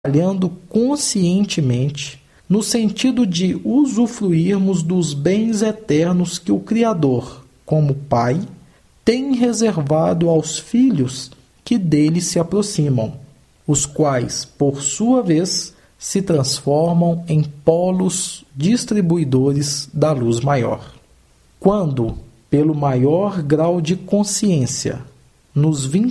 trabalhando conscientemente no sentido de usufruirmos dos bens eternos que o Criador, como Pai, tem reservado aos filhos que dele se aproximam, os quais, por sua vez, se transformam em polos distribuidores da luz maior. Quando, pelo maior grau de consciência, nos